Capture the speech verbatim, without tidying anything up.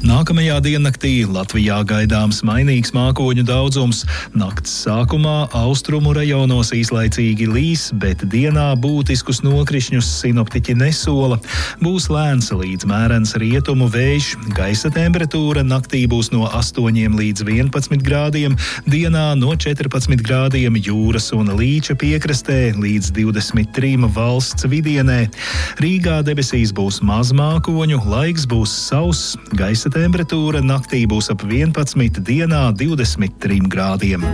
Nākamajā diennaktī Latvijā gaidāms mainīgs mākoņu daudzums. Nakts sākumā austrumu rajonos īslaicīgi līs, bet dienā būtiskus nokrišņus sinoptiķi nesola. Būs lēns līdz mērens rietumu vējš, gaisa temperatūra naktī būs no astoņiem līdz vienpadsmit grādiem, dienā no četrpadsmit grādiem jūras un līča piekrastē līdz divdesmit trim valsts vidienē. Rīgā debesīs būs maz mākoņu, laiks būs sauss, gaisa temperatūra naktī būs ap vienpadsmit, dienā divdesmit trim grādiem.